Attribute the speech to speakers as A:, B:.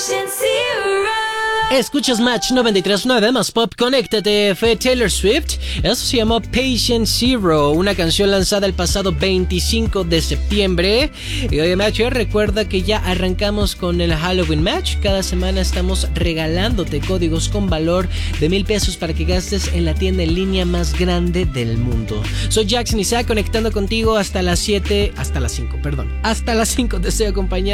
A: Escuchas Match 93.9 más Pop, conéctate, fue Taylor Swift. Eso se llamó Patient Zero, una canción lanzada el pasado 25 de septiembre. Y hoy Match, recuerda que ya arrancamos con el Halloween Match. Cada semana estamos regalándote códigos con valor de $1,000 para que gastes en la tienda en línea más grande del mundo. Soy Jackson Isaac, conectando contigo hasta las 5 te estoy acompañando.